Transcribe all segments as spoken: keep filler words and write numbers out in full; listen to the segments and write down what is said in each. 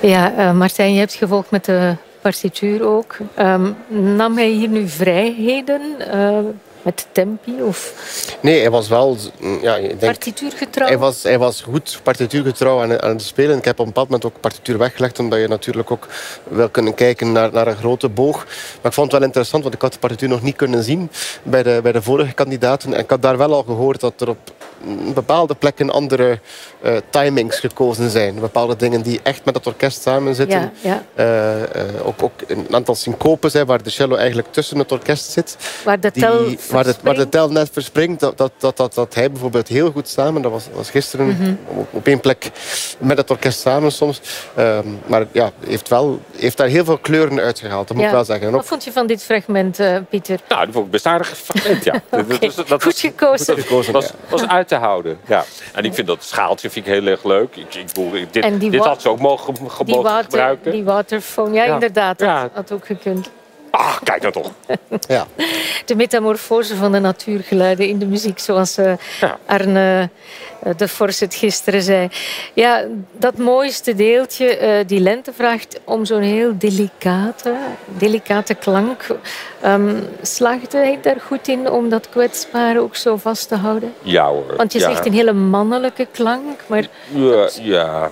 Ja, uh, Martijn, je hebt gevolgd met de partituur ook. Um, nam hij hier nu vrijheden uh, met tempi? Of... Nee, hij was wel... Ja, ik denk, partituurgetrouw? Hij was, hij was goed partituurgetrouw aan, aan het spelen. Ik heb op een bepaald moment ook partituur weggelegd, omdat je natuurlijk ook wil kunnen kijken naar, naar een grote boog. Maar ik vond het wel interessant, want ik had de partituur nog niet kunnen zien bij de, bij de vorige kandidaten. En ik had daar wel al gehoord dat er op bepaalde plekken andere uh, timings gekozen zijn. Bepaalde dingen die echt met het orkest samen zitten. Ja, ja. Uh, uh, ook, ook een aantal syncopes zijn waar de cello eigenlijk tussen het orkest zit. Waar de tel die, waar, de, waar de tel net verspringt. Dat, dat, dat, dat, dat hij bijvoorbeeld heel goed samen. Dat was, was gisteren mm-hmm. op, op één plek met het orkest samen soms. Uh, maar ja, heeft, wel, heeft daar heel veel kleuren uitgehaald. Dat moet ja. ik wel zeggen. En wat vond je van dit fragment, uh, Pieter? Nou, dat vond ik best aardig fragment, ja. okay. dat, dat, dat goed gekozen. Dat gekozen, was, was uit te houden, ja. En ik vind dat schaaltje vind ik heel erg leuk. Ik, ik bedoel, dit dit had ze ook mogen, mogen die water, gebruiken. Die waterfoon, ja, ja. inderdaad. Dat ja. had ook gekund. Ah, kijk nou toch. Ja. De metamorfose van de natuurgeluiden in de muziek, zoals uh, ja. Arne uh, de Vors het gisteren zei. Ja, dat mooiste deeltje, uh, die lente vraagt om zo'n heel delicate, delicate klank. Um, slaagde hij daar goed in om dat kwetsbare ook zo vast te houden? Ja hoor. Want je ja. zegt een hele mannelijke klank, maar... Ja, ja.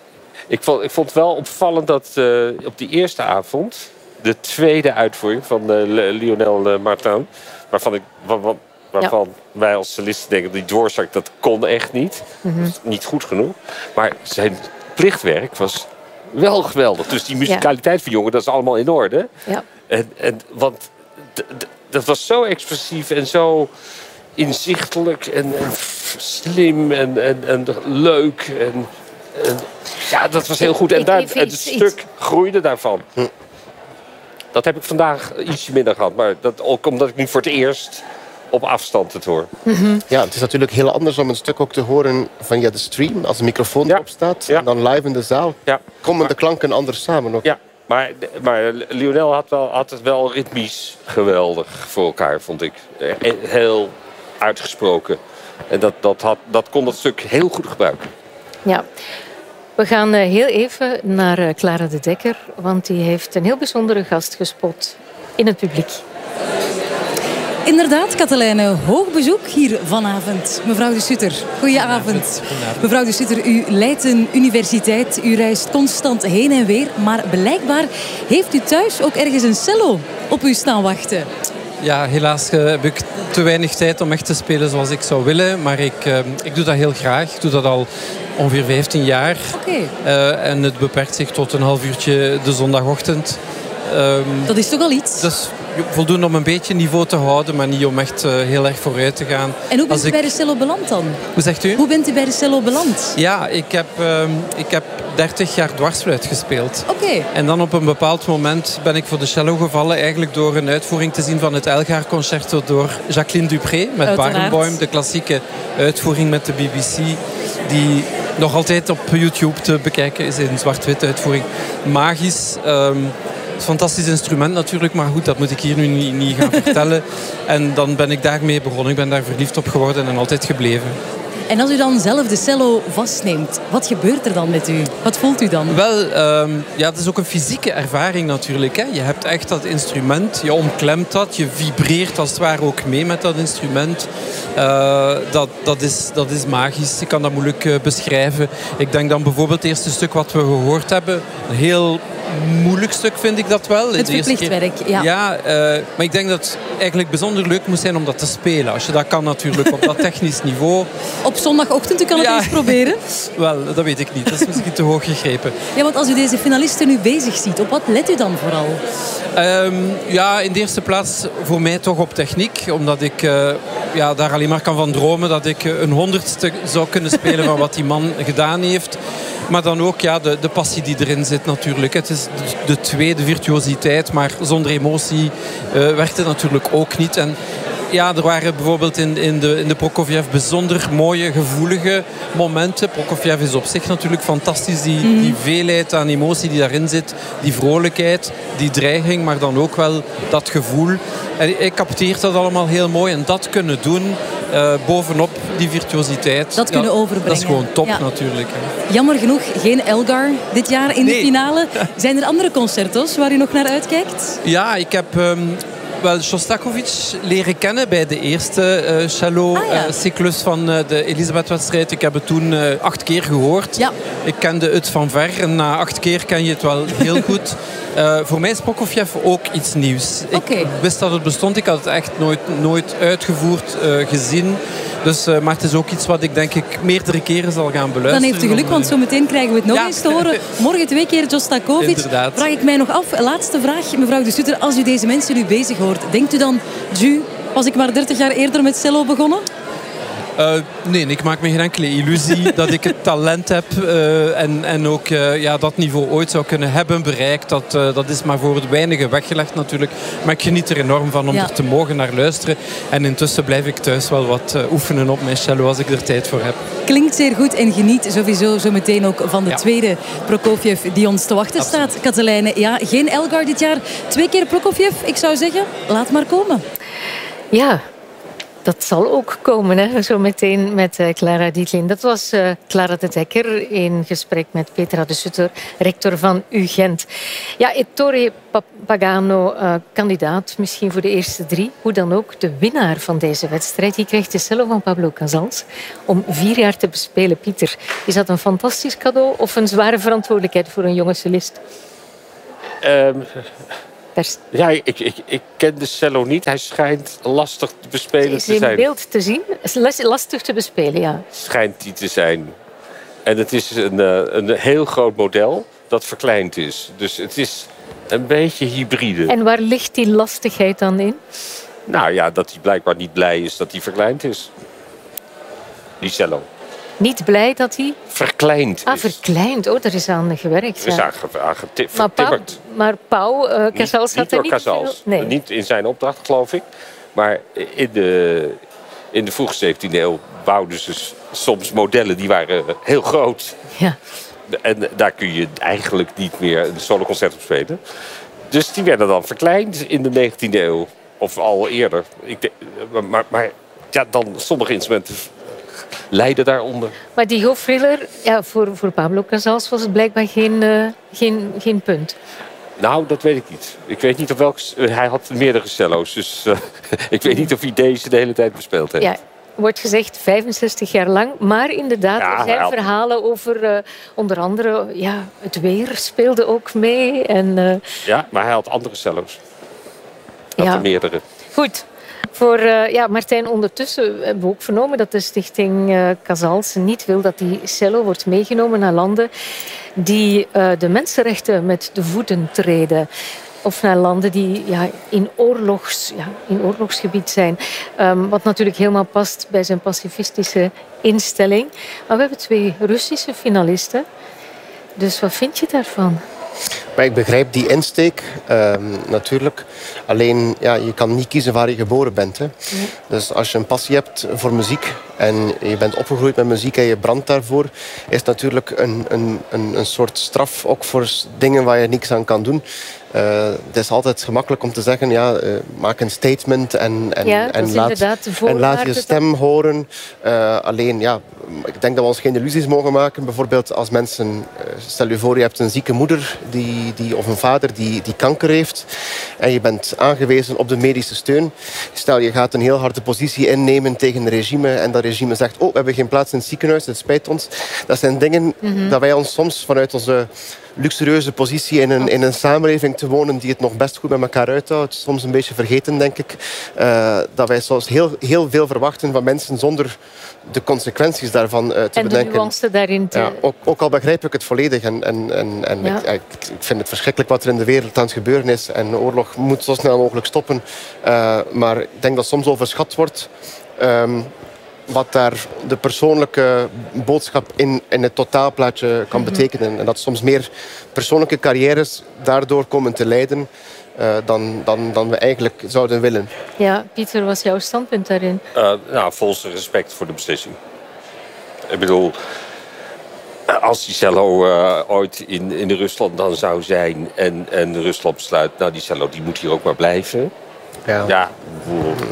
Ik vond, ik vond het wel opvallend dat uh, op die eerste avond... de tweede uitvoering van uh, Lionel uh, Martin... waarvan, ik, waarvan, waarvan ja. wij als solisten denken... die doorzak, dat kon echt niet. Mm-hmm. Niet goed genoeg. Maar zijn plichtwerk was wel geweldig. Dus die musicaliteit ja. van jongen, dat is allemaal in orde. Ja. En, en, want d- d- dat was zo expressief en zo inzichtelijk... en, en slim en, en, en leuk en... En, ja, dat was heel goed. En, daar, en het stuk groeide daarvan. Hm. Dat heb ik vandaag ietsje minder gehad. Maar dat ook omdat ik nu voor het eerst op afstand het hoor. Mm-hmm. Ja, het is natuurlijk heel anders om een stuk ook te horen via de stream. Als de microfoon ja. erop staat. Ja. En dan live in de zaal. Ja. Komen maar, de klanken anders samen ook. Ja, maar, maar Lionel had, wel, had het wel ritmisch geweldig voor elkaar, vond ik. Heel uitgesproken. En dat, dat, had, dat kon dat stuk heel goed gebruiken. Ja. We gaan heel even naar Clara de Dekker, want die heeft een heel bijzondere gast gespot in het publiek. Inderdaad, Katelijne, hoog bezoek hier vanavond. Mevrouw de Sutter, goedenavond. Mevrouw de Sutter, u leidt een universiteit, u reist constant heen en weer, maar blijkbaar heeft u thuis ook ergens een cello op u staan wachten. Ja, helaas uh, heb ik te weinig tijd om echt te spelen zoals ik zou willen. Maar ik, uh, ik doe dat heel graag. Ik doe dat al ongeveer vijftien jaar. Okay. Uh, en het beperkt zich tot een half uurtje de zondagochtend. Um, dat is toch al iets? Dat is voldoende om een beetje niveau te houden, maar niet om echt uh, heel erg vooruit te gaan. En hoe bent Als u ik... bij de cello beland dan? Hoe zegt u? Hoe bent u bij de cello beland? Ja, ik heb, uh, ik heb dertig jaar dwarsfluit gespeeld. Oké. Okay. En dan op een bepaald moment ben ik voor de cello gevallen, eigenlijk door een uitvoering te zien van het Elgar-concerto door Jacqueline Dupré met Barenboim, de klassieke uitvoering met de B B C, die nog altijd op YouTube te bekijken is in zwart-wit uitvoering. Magisch. Um, Een fantastisch instrument natuurlijk, maar goed, dat moet ik hier nu niet, niet gaan vertellen. En dan ben ik daarmee begonnen. Ik ben daar verliefd op geworden en altijd gebleven. En als u dan zelf de cello vastneemt, wat gebeurt er dan met u? Wat voelt u dan? Wel, um, ja, het is ook een fysieke ervaring natuurlijk. Hè. Je hebt echt dat instrument, je omklemt dat, je vibreert als het ware ook mee met dat instrument. Uh, dat, dat, is, dat is magisch, ik kan dat moeilijk uh, beschrijven. Ik denk dan bijvoorbeeld het eerste stuk wat we gehoord hebben, een heel moeilijk stuk vind ik dat wel. Het verplicht werk, ja. Ja, uh, maar ik denk dat het eigenlijk bijzonder leuk moet zijn om dat te spelen. Als je dat kan natuurlijk op dat technisch niveau. Op zondagochtend, u kan het ja. eens proberen. Wel, dat weet ik niet. Dat is misschien te hoog gegrepen. Ja, want als u deze finalisten nu bezig ziet, op wat let u dan vooral? Um, ja, in de eerste plaats voor mij toch op techniek. Omdat ik uh, ja, daar alleen maar kan van dromen dat ik een honderdste zou kunnen spelen van wat die man gedaan heeft. Maar dan ook ja, de, de passie die erin zit natuurlijk. Het is de, de tweede virtuositeit, maar zonder emotie uh, werkt het natuurlijk ook niet. En ja, er waren bijvoorbeeld in, in, de, in de Prokofjev bijzonder mooie, gevoelige momenten. Prokofjev is op zich natuurlijk fantastisch. Die, mm. die veelheid aan emotie die daarin zit. Die vrolijkheid, die dreiging, maar dan ook wel dat gevoel. En ik capteer dat allemaal heel mooi. En dat kunnen doen uh, bovenop die virtuositeit. Dat kunnen ja, overbrengen. Dat is gewoon top ja. natuurlijk. Hè. Jammer genoeg geen Elgar dit jaar in nee. de finale. Zijn er andere concertos waar u nog naar uitkijkt? Ja, ik heb... Um, wel Shostakovich leren kennen bij de eerste uh, cello-cyclus ah, ja. uh, van uh, de Elisabeth-wedstrijd. Ik heb het toen uh, acht keer gehoord. Ja. Ik kende het van ver en na acht keer ken je het wel heel goed. Uh, voor mij is Prokofjev ook iets nieuws. Okay. Ik wist dat het bestond. Ik had het echt nooit, nooit uitgevoerd, uh, gezien. Dus, uh, maar het is ook iets wat ik denk ik meerdere keren zal gaan beluisteren. Dan heeft u geluk, want zo meteen krijgen we het nog ja. eens te horen. Morgen twee keer Shostakovich. Inderdaad. Vraag ik mij nog af, laatste vraag, mevrouw de Sutter. Als u deze mensen nu bezig hoort, denkt u dan... Ju, was ik maar dertig jaar eerder met cello begonnen? Uh, nee, ik maak me geen enkele illusie dat ik het talent heb uh, en, en ook uh, ja, dat niveau ooit zou kunnen hebben bereikt. Dat, uh, dat is maar voor het weinige weggelegd natuurlijk. Maar ik geniet er enorm van om ja. er te mogen naar luisteren. En intussen blijf ik thuis wel wat uh, oefenen op mijn cello als ik er tijd voor heb. Klinkt zeer goed en geniet sowieso zo meteen ook van de ja. tweede Prokofjev die ons te wachten Absoluut. staat. Katelijne, ja, geen Elgar dit jaar. Twee keer Prokofjev, ik zou zeggen, laat maar komen. Ja. Dat zal ook komen, hè? Zo meteen met uh, Clara Dietlin. Dat was uh, Clara de Dekker in gesprek met Petra de Sutter, rector van U Gent. Ja, Ettore Pagano, uh, kandidaat misschien voor de eerste drie. Hoe dan ook, de winnaar van deze wedstrijd. Die krijgt de cello van Pablo Casals om vier jaar te bespelen. Pieter, is dat een fantastisch cadeau of een zware verantwoordelijkheid voor een jonge cellist? Um... Ja, ik, ik, ik ken de cello niet. Hij schijnt lastig te bespelen te zijn. Is in beeld te zien? Lastig te bespelen, ja. Schijnt die te zijn. En het is een, een heel groot model dat verkleind is. Dus het is een beetje hybride. En waar ligt die lastigheid dan in? Nou ja, dat hij blijkbaar niet blij is dat hij verkleind is. Die cello. Niet blij dat hij... Verkleind is. Ah, verkleind. Oh, daar is aan gewerkt. Er is ja. aan, ge, aan getimmerd. Maar Pau, maar Pau uh, Casals had er niet... Niet door Casals. Nee. Niet in zijn opdracht, geloof ik. Maar in de, in de vroege zeventiende eeuw bouwden ze soms modellen die waren heel groot. Ja. En daar kun je eigenlijk niet meer een soloconcert op spelen. Dus die werden dan verkleind in de negentiende eeuw. Of al eerder. Ik denk, maar maar ja, dan sommige instrumenten... lijden daaronder. Maar die hoofdthriller, ja, voor, voor Pablo Casals was het blijkbaar geen, uh, geen, geen punt. Nou, dat weet ik niet. Ik weet niet of welk... Hij had meerdere cello's, dus uh, ik weet niet of hij deze de hele tijd bespeeld heeft. Ja, wordt gezegd vijfenzestig jaar lang. Maar inderdaad, ja, er zijn had... verhalen over uh, onder andere... Ja, het weer speelde ook mee. En, uh... Ja, maar hij had andere cello's. Hij had ja. er meerdere. Goed. Voor uh, ja, Martijn, ondertussen hebben we ook vernomen dat de stichting uh, Casals niet wil dat die cello wordt meegenomen naar landen die uh, de mensenrechten met de voeten treden. Of naar landen die ja, in, oorlogs, ja, in oorlogsgebied zijn. Um, wat natuurlijk helemaal past bij zijn pacifistische instelling. Maar we hebben twee Russische finalisten. Dus wat vind je daarvan? Maar ik begrijp die insteek, uh, natuurlijk. Alleen, ja, je kan niet kiezen waar je geboren bent. Hè. Nee. Dus als je een passie hebt voor muziek en je bent opgegroeid met muziek en je brandt daarvoor, is het natuurlijk een, een, een, een soort straf ook voor dingen waar je niks aan kan doen. Uh, het is altijd gemakkelijk om te zeggen, ja, uh, maak een statement en, en, ja, en, laat, en laat je stem dan horen. Uh, alleen, ja, ik denk dat we ons geen illusies mogen maken. Bijvoorbeeld als mensen, uh, stel je voor je hebt een zieke moeder die, die, of een vader die, die kanker heeft en je bent aangewezen op de medische steun. Stel je gaat een heel harde positie innemen tegen een regime en dat regime zegt, oh, we hebben geen plaats in het ziekenhuis, het spijt ons. Dat zijn dingen mm-hmm. dat wij ons soms vanuit onze luxurieuze positie in een, in een samenleving te wonen die het nog best goed met elkaar uithoudt. Soms een beetje vergeten, denk ik. Uh, dat wij soms heel, heel veel verwachten van mensen zonder de consequenties daarvan uh, te en bedenken. En de nuance daarin te... Ja, ook, ook al begrijp ik het volledig. En, en, en, en ja. ik, ik, ik vind het verschrikkelijk wat er in de wereld aan het gebeuren is. En de oorlog moet zo snel mogelijk stoppen. Uh, maar ik denk dat soms overschat wordt... Um, wat daar de persoonlijke boodschap in, in het totaalplaatje kan mm-hmm. betekenen. En dat soms meer persoonlijke carrières daardoor komen te lijden uh, dan, dan, dan we eigenlijk zouden willen. Ja, Pieter, wat was jouw standpunt daarin? Uh, nou, volste respect voor de beslissing. Ik bedoel, als die cello uh, ooit in, in Rusland dan zou zijn en, en Rusland besluit, nou die cello die moet hier ook maar blijven. Ja, ja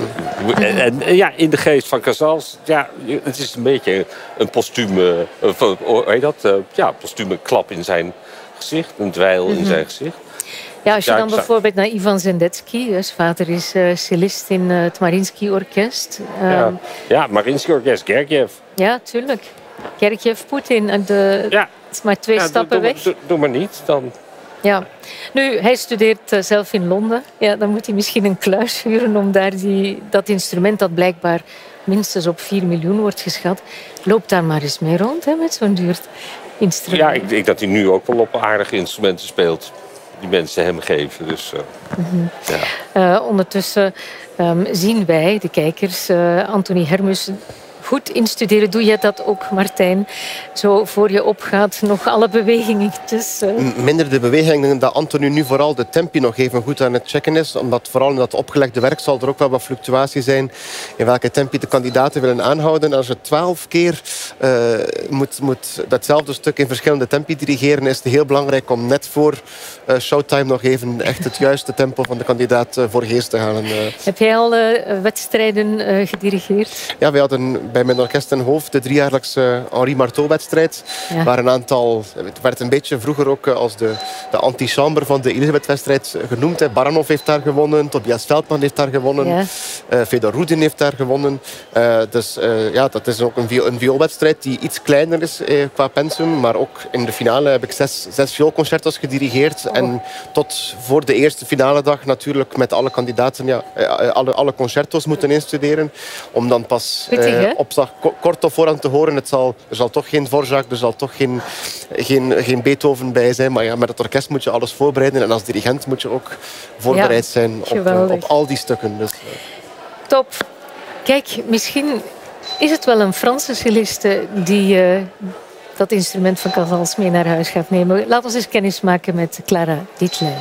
En, en ja, in de geest van Casals, ja, het is een beetje een postume, hoe heet dat? Uh, ja, postume klap in zijn gezicht, een dweil in zijn gezicht. Ja, als je Ja, dan ik bijvoorbeeld naar Ivan Zendetsky, zijn vader is uh, cellist in uh, het Mariinsky-orkest. Um, ja, ja Mariinsky-orkest, Gergiev. Ja, tuurlijk. Gergiev, Poetin, de, ja. het is maar twee ja, stappen doe, weg. Doe, doe maar niet, dan... Ja, nu, hij studeert uh, zelf in Londen. Ja, dan moet hij misschien een kluis huren om daar die, dat instrument dat blijkbaar minstens op vier miljoen wordt geschat. Loopt daar maar eens mee rond, hè, met zo'n duur instrument. Ja, ik denk dat hij nu ook wel op aardige instrumenten speelt die mensen hem geven. Dus, uh, mm-hmm. ja. uh, ondertussen um, zien wij, de kijkers, uh, Anthony Hermus goed instuderen. Doe je dat ook, Martijn? Zo voor je opgaat, nog alle bewegingetjes. Uh. Minder de bewegingen, dat Anthony nu vooral de tempi nog even goed aan het checken is. Omdat vooral in dat opgelegde werk zal er ook wel wat fluctuatie zijn in welke tempi de kandidaten willen aanhouden. Als je twaalf keer uh, moet, moet datzelfde stuk in verschillende tempi dirigeren, is het heel belangrijk om net voor uh, showtime nog even echt het juiste tempo van de kandidaat uh, voor geest te halen. Uh. Heb jij al uh, wedstrijden uh, gedirigeerd? Ja, wij hadden bij mijn orkest in Hoofd de driejaarlijkse Henri Marteau-wedstrijd. Ja. Waar een aantal... Het werd een beetje vroeger ook als de, de antichambre van de Elisabeth-wedstrijd genoemd. Hè. Baranov heeft daar gewonnen, Tobias Veldman heeft daar gewonnen, ja. uh, Fedor Rudin heeft daar gewonnen. Uh, dus uh, ja, dat is ook een, viool, een vioolwedstrijd die iets kleiner is uh, qua pensum. Maar ook in de finale heb ik zes, zes vioolconcertos gedirigeerd. Oh. En tot voor de eerste finale dag natuurlijk met alle kandidaten ja, uh, alle, alle concertos moeten instuderen. Om dan pas uh, op kort op voorhand te horen, het zal, er zal toch geen Dvorak, er zal toch geen, geen, geen Beethoven bij zijn. Maar ja, met het orkest moet je alles voorbereiden. En als dirigent moet je ook voorbereid ja, zijn op, uh, op al die stukken. Dus, uh. Top. Kijk, misschien is het wel een Franse celliste die uh, dat instrument van Casals mee naar huis gaat nemen. Laten we eens kennis maken met Clara Dietlin.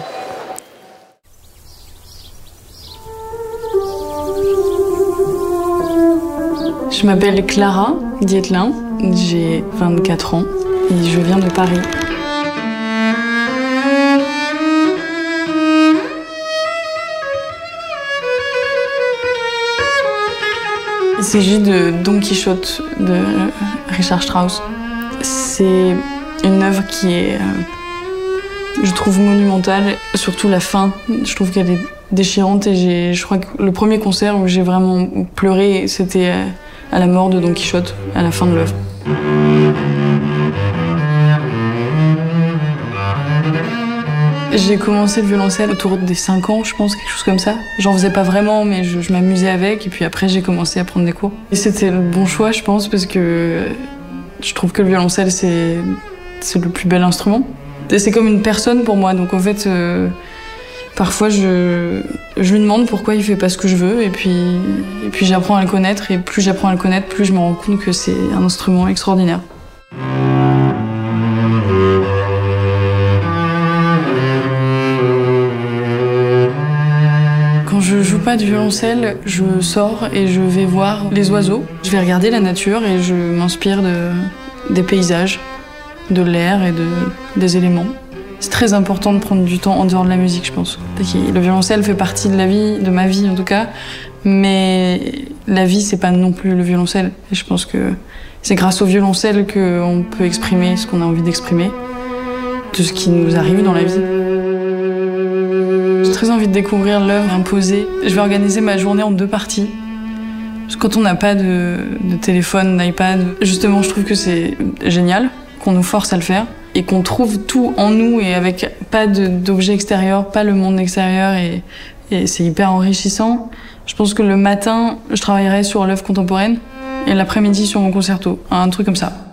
Je m'appelle Clara Dietlin, j'ai vingt-quatre ans et je viens de Paris. Il s'agit de Don Quichotte de Richard Strauss. C'est une œuvre qui est, je trouve, monumentale, surtout la fin. Je trouve qu'elle est déchirante et j'ai, je crois que le premier concert où j'ai vraiment pleuré, c'était à la mort de Don Quichotte, à la fin de l'œuvre. J'ai commencé le violoncelle autour des cinq ans, je pense, quelque chose comme ça. J'en faisais pas vraiment, mais je, je m'amusais avec. Et puis après, j'ai commencé à prendre des cours. Et c'était le bon choix, je pense, parce que je trouve que le violoncelle, c'est, c'est le plus bel instrument. Et c'est comme une personne pour moi, donc en fait... Euh, Parfois, je, je lui demande pourquoi il fait pas ce que je veux et puis, et puis j'apprends à le connaître et plus j'apprends à le connaître, plus je me rends compte que c'est un instrument extraordinaire. Quand je joue pas du violoncelle, je sors et je vais voir les oiseaux. Je vais regarder la nature et je m'inspire de, des paysages, de l'air et de, des éléments. C'est très important de prendre du temps en dehors de la musique, je pense. Le violoncelle fait partie de la vie, de ma vie en tout cas, mais la vie, c'est pas non plus le violoncelle. Et je pense que c'est grâce au violoncelle qu'on peut exprimer ce qu'on a envie d'exprimer, de ce qui nous arrive dans la vie. J'ai très envie de découvrir l'œuvre imposée. Je vais organiser ma journée en deux parties. Parce que quand on n'a pas de, de téléphone, d'iPad, justement, je trouve que c'est génial qu'on nous force à le faire. Et qu'on trouve tout en nous et avec pas d'objets extérieurs, pas le monde extérieur et, et c'est hyper enrichissant. Je pense que le matin, je travaillerai sur l'œuvre contemporaine et l'après-midi sur mon concerto, un truc comme ça.